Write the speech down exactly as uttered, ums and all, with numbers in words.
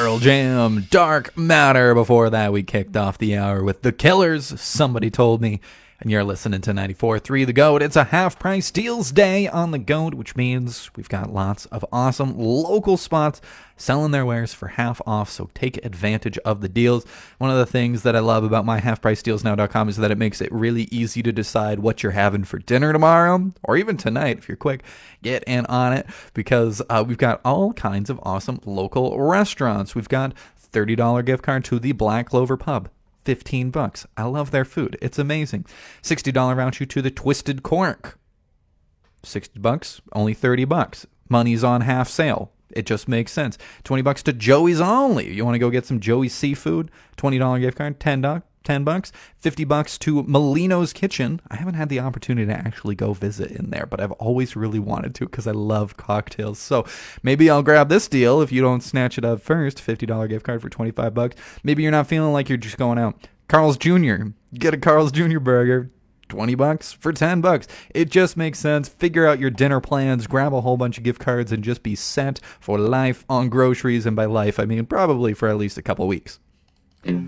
Pearl Jam, Dark Matter. Before that, we kicked off the hour with The Killers, Somebody Told Me. And you're listening to ninety-four point three The Goat. It's a half-price deals day on The Goat, which means we've got lots of awesome local spots selling their wares for half off, so take advantage of the deals. One of the things that I love about my half price deals now dot com is that it makes it really easy to decide what you're having for dinner tomorrow, or even tonight if you're quick. Get in on it, because uh, we've got all kinds of awesome local restaurants. We've got thirty dollars gift card to the Black Clover Pub. fifteen bucks. I love their food. It's amazing. sixty dollars voucher to the Twisted Cork. sixty bucks, only thirty bucks. Money's on half sale. It just makes sense. twenty bucks to Joey's Only. You want to go get some Joey's seafood? twenty dollars gift card, ten dollars. ten bucks, fifty bucks to Molino's Kitchen. I haven't had the opportunity to actually go visit in there, but I've always really wanted to because I love cocktails. So maybe I'll grab this deal if you don't snatch it up first. fifty dollars gift card for twenty-five bucks. Maybe you're not feeling like you're just going out. Carl's Junior Get a Carl's Junior burger. twenty bucks for ten bucks. It just makes sense. Figure out your dinner plans, grab a whole bunch of gift cards, and just be set for life on groceries. And by life, I mean probably for at least a couple weeks.